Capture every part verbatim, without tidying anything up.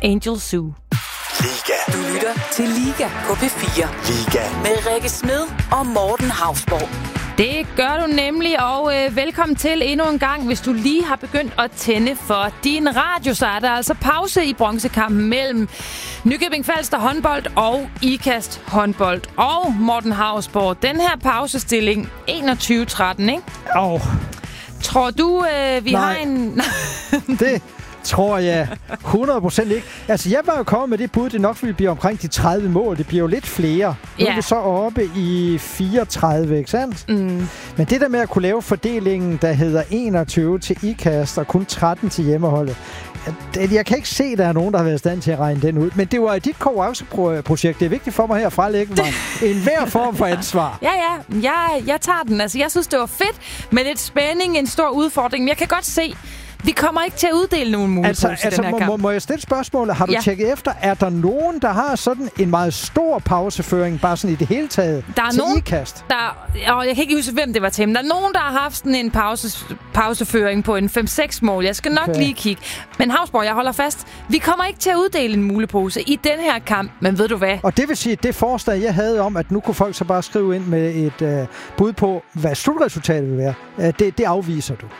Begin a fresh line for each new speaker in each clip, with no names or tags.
Angel Zoo.
Liga.
Du lytter til Liga på P fire.
Liga.
Med Rikke Smed og Morten Hausborg.
Det gør du nemlig, og øh, velkommen til endnu en gang. Hvis du lige har begyndt at tænde for din radio, så er der altså pause i bronzekampen mellem Nykøbing Falster håndbold og Ikast håndbold. Og Morten Hausborg, den her pausestilling enogtyve tretten, ikke?
Åh. Oh.
Tror du, øh, vi
Nej.
har en...
Det tror jeg hundrede procent ikke. Altså, jeg var jo kommet med det bud, det nok ville blive omkring de tredive mål. Det bliver jo lidt flere. Nu
Ja.
er vi så oppe i fireogtredive, ikke sandt?
Mm.
Men det der med at kunne lave fordelingen, der hedder enogtyve til Ikast og kun tretten til hjemmeholdet, det, jeg kan ikke se, at der er nogen, der har været i stand til at regne den ud. Men det var dit konkurrenceprojekt. Det er vigtigt for mig her at frelægge mig en hver form for ansvar.
Ja, ja. Jeg, jeg tager den. Altså, jeg synes, det var fedt med lidt spænding, en stor udfordring. Men jeg kan godt se, vi kommer ikke til at uddele nogen mulighed
Altså,
i
altså
den her
må,
kamp.
må, må jeg stille spørgsmålet? Har du
Ja.
tjekket efter, er der nogen, der har sådan en meget stor pauseføring, bare sådan i det hele taget,
Der er
til
nogen,
Ikast?
Der, og jeg kan ikke huske, hvem det var til, men der er nogen, der har haft sådan en pause, pauseføring på en fem seks mål. Jeg skal nok
Okay.
lige kigge. Men Hausborg, jeg holder fast. Vi kommer ikke til at uddele en mulepose i den her kamp, men ved du hvad?
Og det vil sige, at det forslag, jeg havde om, at nu kunne folk så bare skrive ind med et øh, bud på, hvad slutresultatet vil være, øh, det, det afviser du.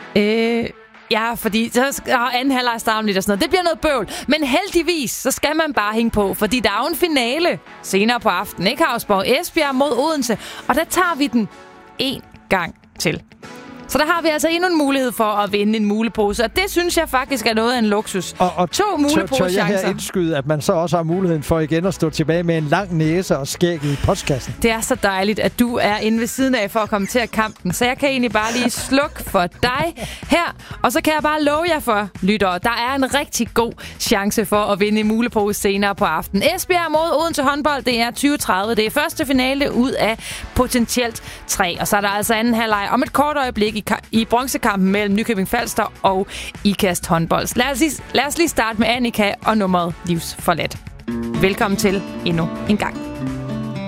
Øh, ja, fordi så skal anden halvleg starte lidt og sådan noget. Det bliver noget bøvl. Men heldigvis, så skal man bare hænge på, fordi der er jo en finale senere på aftenen, ikke Hausborg? Esbjerg mod Odense. Og der tager vi den en gang til. Så der har vi altså endnu en mulighed for at vinde en mulepose, og det synes jeg faktisk er noget af en luksus.
Og, og
To
tør, tør jeg her
muleposechancer.
indskyde, at man så også har muligheden for igen at stå tilbage med en lang næse og skæg i postkassen?
Det er så dejligt, at du er inde ved siden af for at komme til at kampen, så jeg kan egentlig bare lige slukke for dig her, og så kan jeg bare love jer for, lyttere, der er en rigtig god chance for at vinde en mulepose senere på aftenen. Esbjerg mod Odense håndbold, det er tyve tredive, det er første finale ud af potentielt tre, og så er der altså anden halvleg om et kort øjeblik i, i bronzekampen mellem Nykøbing Falster og Ikast håndbold. Lad os, lige, lad os lige starte med Annika og nummeret Livsforladt. Velkommen til endnu en gang.